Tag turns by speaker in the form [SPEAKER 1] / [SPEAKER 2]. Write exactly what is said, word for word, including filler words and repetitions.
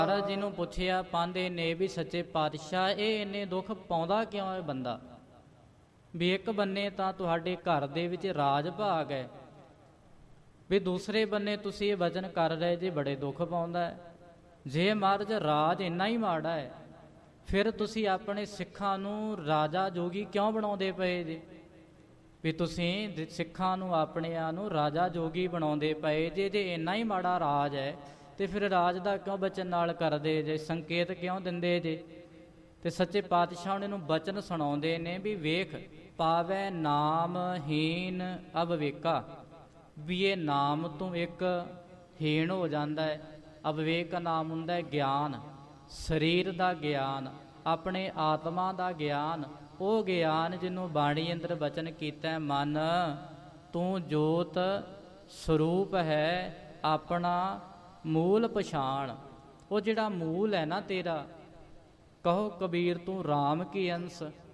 [SPEAKER 1] ਮਹਾਰਾਜ ਜੀ ਨੂੰ ਪੁੱਛਿਆ ਪਾਂਦੇ ਨੇ ਵੀ ਸੱਚੇ ਪਾਤਸ਼ਾਹ ਇਹ ਇੰਨੇ ਦੁੱਖ ਪਾਉਂਦਾ ਕਿਉਂ ਹੈ ਬੰਦਾ? ਵੀ ਇੱਕ ਬੰਨੇ ਤਾਂ ਤੁਹਾਡੇ ਘਰ ਦੇ ਵਿੱਚ ਰਾਜ ਭਾਗ ਹੈ, ਵੀ ਦੂਸਰੇ ਬੰਨੇ ਤੁਸੀਂ ਇਹ ਵਚਨ ਕਰ ਰਹੇ ਜੇ ਬੜੇ ਦੁੱਖ ਪਾਉਂਦਾ ਹੈ। ਜੇ ਮਹਾਰਾਜ ਰਾਜ ਇੰਨਾ ਹੀ ਮਾੜਾ ਹੈ, ਫਿਰ ਤੁਸੀਂ ਆਪਣੇ ਸਿੱਖਾਂ ਨੂੰ ਰਾਜਾ ਜੋਗੀ ਕਿਉਂ ਬਣਾਉਂਦੇ ਪਏ ਜੇ? ਵੀ ਤੁਸੀਂ ਸਿੱਖਾਂ ਨੂੰ ਆਪਣਿਆਂ ਨੂੰ ਰਾਜਾ ਜੋਗੀ ਬਣਾਉਂਦੇ ਪਏ ਜੇ ਜੇ ਇੰਨਾ ਹੀ ਮਾੜਾ ਰਾਜ ਹੈ ਤੇ ਫਿਰ ਰਾਜ ਦਾ ਕਿਉਂ ਬਚਨ ਨਾਲ ਕਰਦੇ ਜੇ, ਸੰਕੇਤ ਕਿਉਂ ਦਿੰਦੇ ਜੇ? ਤੇ ਸੱਚੇ ਪਾਤਸ਼ਾਹ ਨੇ ਨੂੰ ਬਚਨ ਸੁਣਾਉਂਦੇ ਨੇ ਵੀ ਵੇਖ ਪਾਵੈ ਨਾਮਹੀਨ ਅਵਵੇਕਾ, ਵੀ ਇਹ ਨਾਮ ਤੋਂ ਇੱਕ ਹੀਣ ਹੋ ਜਾਂਦਾ ਹੈ। ਅਵਵੇਕ ਨਾਮ ਹੁੰਦਾ ਹੈ ਗਿਆਨ, ਸਰੀਰ ਦਾ ਗਿਆਨ, ਆਪਣੇ ਆਤਮਾ ਦਾ ਗਿਆਨ, ਉਹ ਗਿਆਨ ਜਿਹਨੂੰ ਬਾਣੀ ਅੰਦਰ ਬਚਨ ਕੀਤਾ ਮਨ ਤੂੰ ਜੋਤ ਸਰੂਪ ਹੈ ਆਪਣਾ ਮੂਲ ਪਛਾਣ। ਉਹ ਜਿਹੜਾ ਮੂਲ ਹੈ ਨਾ ਤੇਰਾ, ਕਹੋ ਕਬੀਰ ਤੂੰ ਰਾਮ ਕੀ ਅੰਸ,